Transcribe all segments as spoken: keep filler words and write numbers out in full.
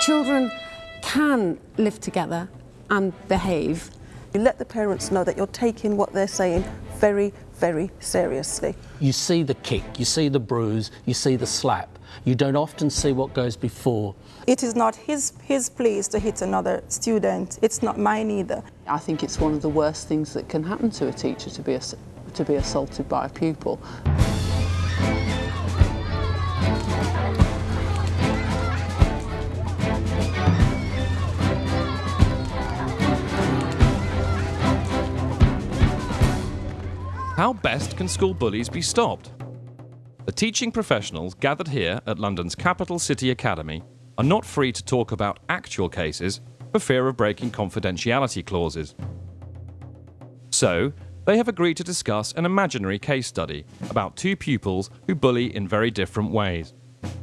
children can live together and behave. You let the parents know that you're taking what they're saying very, very seriously. You see the kick, you see the bruise, you see the slap. You don't often see what goes before. It is not his, his place to hit another student. It's not mine either. I think it's one of the worst things that can happen to a teacher, to be, to be assaulted by a pupil. How best can school bullies be stopped? The teaching professionals gathered here at London's Capital City Academy are not free to talk about actual cases for fear of breaking confidentiality clauses. So, they have agreed to discuss an imaginary case study about two pupils who bully in very different ways.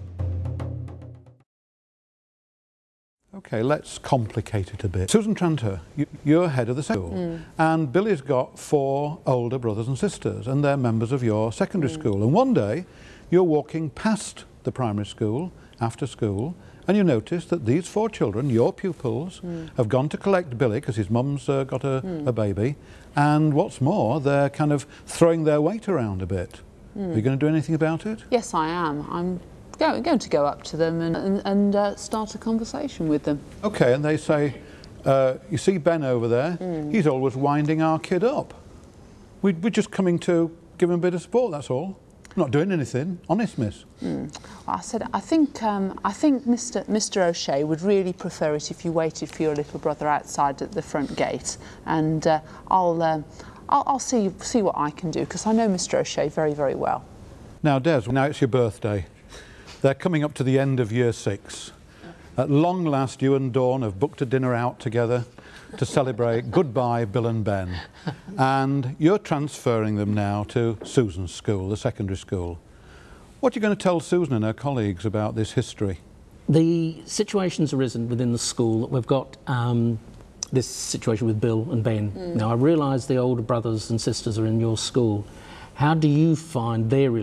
OK, let's complicate it a bit. Susan Tranter, you, you're head of the school, mm. and Billy's got four older brothers and sisters, and they're members of your secondary mm. school. And one day, you're walking past the primary school after school, and you notice that these four children, your pupils, mm. have gone to collect Billy because his mum's uh, got a, mm. a baby, and what's more, they're kind of throwing their weight around a bit. Mm. Are you going to do anything about it? Yes, I am. I'm Go, going to go up to them and, and, and uh, start a conversation with them. OK, and they say, uh, you see Ben over there, mm. he's always winding our kid up. We, we're just coming to give him a bit of support, that's all. Not doing anything. Honest, miss. Mm. I said, I think, um, I think Mister Mister O'Shea would really prefer it if you waited for your little brother outside at the front gate, and uh, I'll, um, I'll, I'll see, see what I can do, because I know Mister O'Shea very, very well. Now, Des, now it's your birthday. They're coming up to the end of year six. At long last, you and Dawn have booked a dinner out together to celebrate goodbye, Bill and Ben. And you're transferring them now to Susan's school, the secondary school. What are you going to tell Susan and her colleagues about this history? The situation's arisen within the school. We've got um, this situation with Bill and Ben. Mm. Now, I realise the older brothers and sisters are in your school. How do you find their relationship?